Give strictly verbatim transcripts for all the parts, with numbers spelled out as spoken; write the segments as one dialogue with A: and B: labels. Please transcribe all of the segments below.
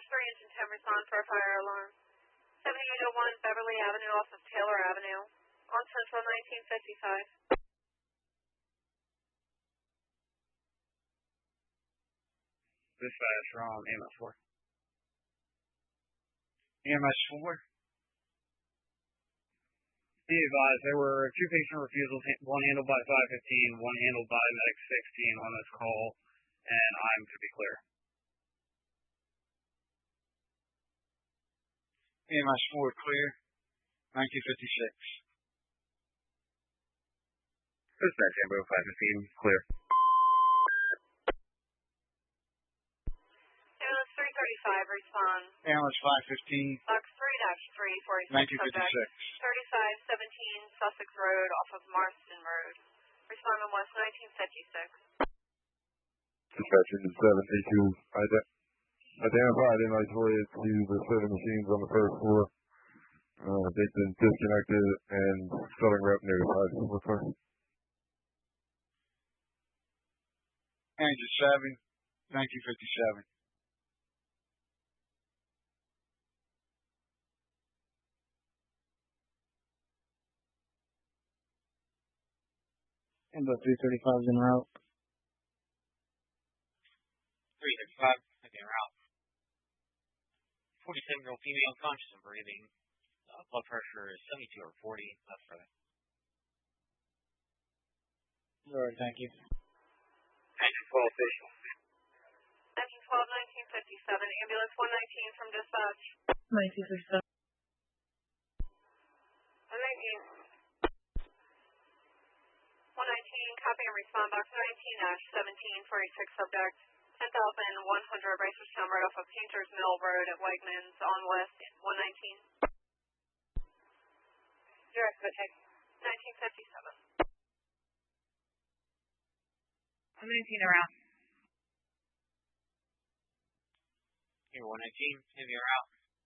A: three, engine ten, respond for a fire alarm. seventy-eight oh one Beverly Avenue off of Taylor Avenue. On Central nineteen fifty-five.
B: Dispatch from E M S four. E M S four. Be advised, there were two patient refusals, one handled by five fifteen, one handled by Medic sixteen on this call, and I'm to be clear. E M S four clear, nineteen fifty-six. Dispatch Ambo five fifteen, clear.
A: Ambulance three thirty-five, respond.
B: Ambulance five fifteen.
A: Box three dash three, forty-six
B: nineteen fifty-six.
A: thirty-five seventeen Sussex Road off of Marston Road. Respond on West nineteen fifty-six.
C: Dispatch engine seventy-two. Ide- identified inventory to the seven machines on the first floor. Uh, they've been disconnected and selling rep notified. What's our
B: Engine seven, nineteen fifty-seven. And the three thirty-five is en route.
D: three thirty-five, en route. forty-seven-year-old female, conscious and breathing. Uh, blood pressure is seventy-two over forty. That's further.
B: All right, thank you.
D: Engine twelve, station.
A: Engine twelve, nineteen fifty-seven. Ambulance one nineteen from dispatch.
E: nineteen fifty-seven.
A: one nineteen. one nineteen, copy and respond box nineteen dash seventeen, forty-six subject. ten thousand one hundred Racerstown right off of Painters Mill Road at Wegmans on West one nineteen. Direct contact. nineteen fifty-seven.
E: one nineteen around.
D: Here, one nineteen, heavy route.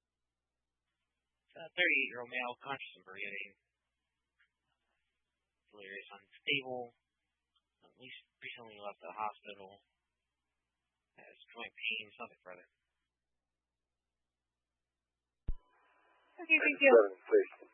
D: Uh, thirty-eight-year-old male, conscious and breathing. Delirious, unstable. At least recently left the hospital. Has joint pain, something further.
E: Okay, thank you.
C: seven station.